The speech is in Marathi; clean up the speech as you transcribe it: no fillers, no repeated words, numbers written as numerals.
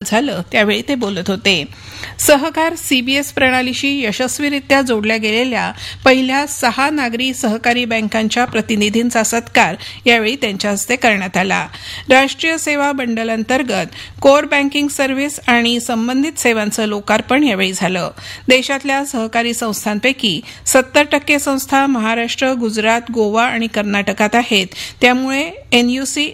झालं त्यावेळी ते बोलत होते. सहकार सीबीएस प्रणालीशी यशस्वीरित्या जोडल्या गेलेल्या पहिल्या 6 नागरी सहकारी बँकांच्या प्रतिनिधींचा सत्कार यावेळी त्यांच्या हस्ते करण्यात आला. राष्ट्रीय सेवा बंडल अंतर्गत कोर बँकिंग सर्व्हिस आणि संबंधित सेवांचं लोकार्पण यावेळी झालं. देशातल्या सहकारी संस्थांपैकी 70% संस्था महाराष्ट्र, गुजरात, गोवा आणि कर्नाटकात आहेत. त्यामुळे एनयूसी